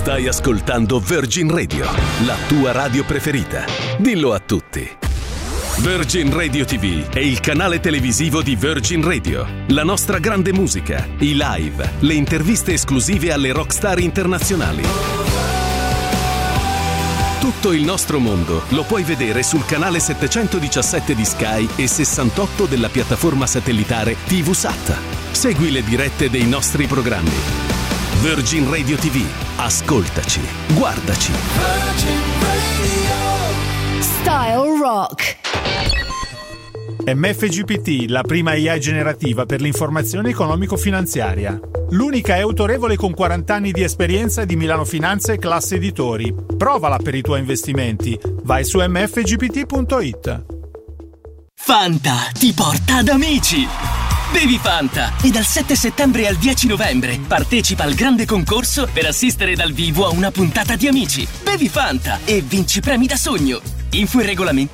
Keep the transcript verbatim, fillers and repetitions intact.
Stai ascoltando Virgin Radio, la tua radio preferita. Dillo a tutti. Virgin Radio ti vu è il canale televisivo di Virgin Radio. La nostra grande musica, i live, le interviste esclusive alle rockstar internazionali. Tutto il nostro mondo lo puoi vedere sul canale settecentodiciassette di Sky e sessantotto della piattaforma satellitare TVSat. Segui le dirette dei nostri programmi. Virgin Radio ti vu. Ascoltaci, guardaci. Virgin Radio. Style Rock. M F G P T, la prima A I generativa per l'informazione economico-finanziaria. L'unica è autorevole con quaranta anni di esperienza di Milano Finanza e Classe Editori. Provala per i tuoi investimenti. Vai su m f g p t punto i t. Fanta ti porta ad amici. Bevi Fanta e dal sette settembre al dieci novembre partecipa al grande concorso per assistere dal vivo a una puntata di Amici. Bevi Fanta e vinci premi da sogno. Info e regolamenti